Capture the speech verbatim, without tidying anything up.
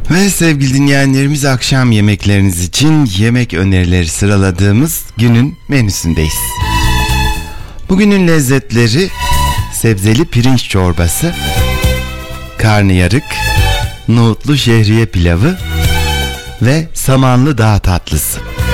Ve sevgili dinleyenlerimiz, akşam yemekleriniz için yemek önerileri sıraladığımız günün menüsündeyiz. Bugünün lezzetleri sebzeli pirinç çorbası, karnıyarık, nohutlu şehriye pilavı ve samanlı dağ tatlısı.